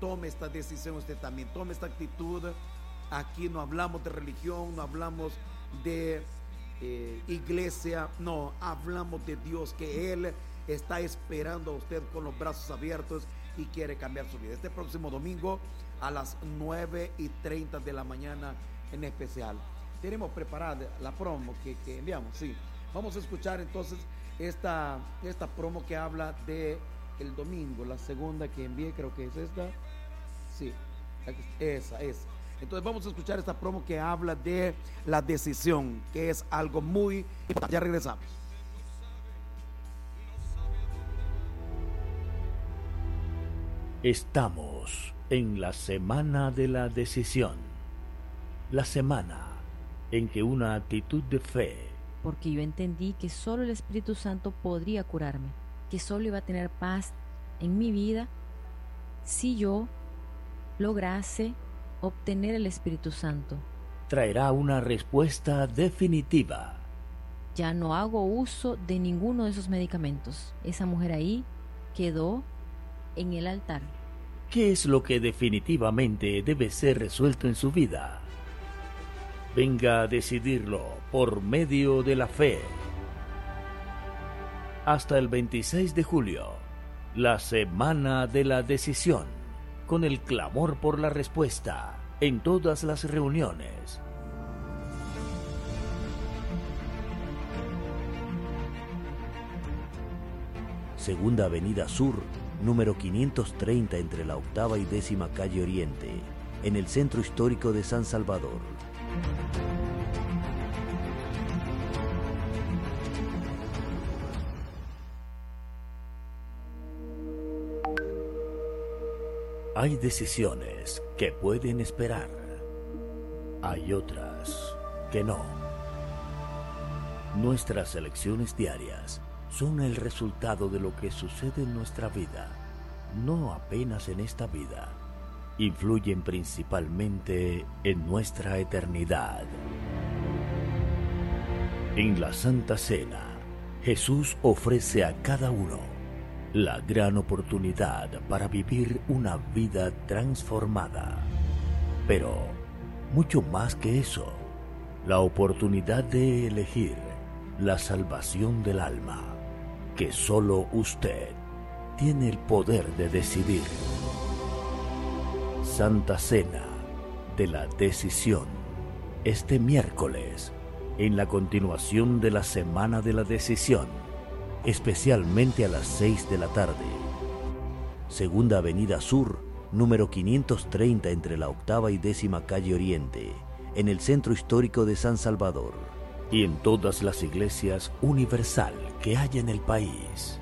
tome esta decisión usted también, tome esta actitud. Aquí no hablamos de religión, no hablamos de iglesia, no, hablamos de Dios, que Él está esperando a usted con los brazos abiertos y quiere cambiar su vida. Este próximo domingo a las 9:30 de la mañana en especial. Tenemos preparada la promo que enviamos, sí. Vamos a escuchar entonces esta promo que habla de el domingo, la segunda que envié, creo que es esta. Sí, esa. Entonces vamos a escuchar esta promo que habla de la decisión, que es algo muy importante. Ya regresamos. Estamos en la semana de la decisión, la semana en que una actitud de fe. Porque yo entendí que solo el Espíritu Santo podría curarme, que solo iba a tener paz en mi vida si yo lograse obtener el Espíritu Santo. Traerá una respuesta definitiva. Ya no hago uso de ninguno de esos medicamentos. Esa mujer ahí quedó en el altar. ¿Qué es lo que definitivamente debe ser resuelto en su vida? Venga a decidirlo por medio de la fe. Hasta el 26 de julio, la semana de la decisión, con el clamor por la respuesta en todas las reuniones. Segunda Avenida Sur, número 530 entre la 8ª y 10ª calle Oriente, en el Centro Histórico de San Salvador. Hay decisiones que pueden esperar. Hay otras que no. Nuestras elecciones diarias son el resultado de lo que sucede en nuestra vida, no apenas en esta vida. Influyen principalmente en nuestra eternidad. En la Santa Cena, Jesús ofrece a cada uno la gran oportunidad para vivir una vida transformada. Pero, mucho más que eso, la oportunidad de elegir la salvación del alma, que solo usted tiene el poder de decidir. Santa Cena de la Decisión, este miércoles, en la continuación de la Semana de la Decisión, especialmente a las 6 de la tarde. Segunda Avenida Sur, número 530 entre la 8ª y 10ª calle Oriente, en el Centro Histórico de San Salvador, y en todas las iglesias universal que hay en el país.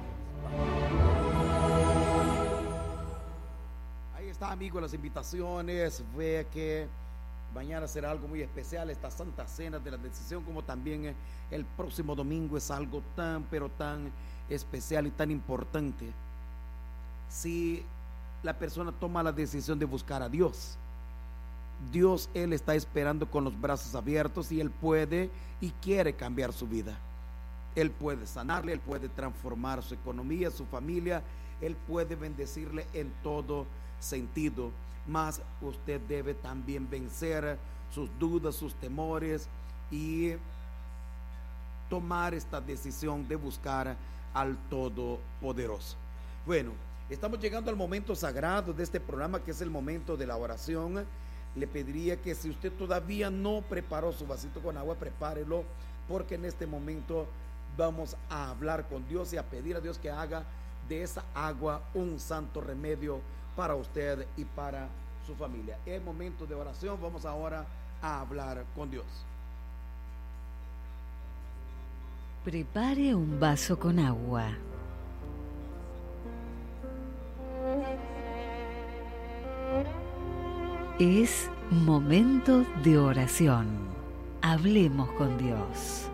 Ahí está, amigos, las invitaciones. Vea que mañana será algo muy especial, esta Santa Cena de la Decisión, como también el próximo domingo es algo tan, pero tan especial y tan importante. Si la persona toma la decisión de buscar a Dios, Él está esperando con los brazos abiertos, y Él puede y quiere cambiar su vida. Él puede sanarle, Él puede transformar su economía, su familia, Él puede bendecirle en todo sentido. Mas usted debe también vencer sus dudas, sus temores, y tomar esta decisión de buscar al Todopoderoso. Bueno, estamos llegando al momento sagrado de este programa, que es el momento de la oración. Le pediría que si usted todavía no preparó su vasito con agua, prepárelo, porque en este momento vamos a hablar con Dios y a pedir a Dios que haga de esa agua un santo remedio para usted y para su familia. Es momento de oración. Vamos ahora a hablar con Dios. Prepare un vaso con agua. Es momento de oración. Hablemos con Dios.